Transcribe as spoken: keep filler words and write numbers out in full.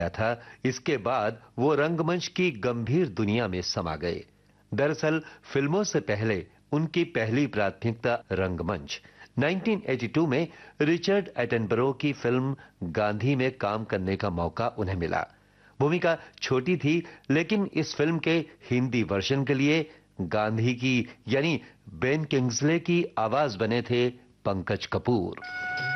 था, इसके बाद वो रंगमंच की गंभीर दुनिया में समा गए। दरअसल फिल्मों से पहले उनकी पहली प्राथमिकता रंगमंच। उन्नीस सौ बयासी में रिचर्ड एटनबरो की फिल्म गांधी में काम करने का मौका उन्हें मिला। भूमिका छोटी थी, लेकिन इस फिल्म के हिंदी वर्जन के लिए गांधी की यानी बेन किंग्सले की आवाज बने थे पंकज कपूर।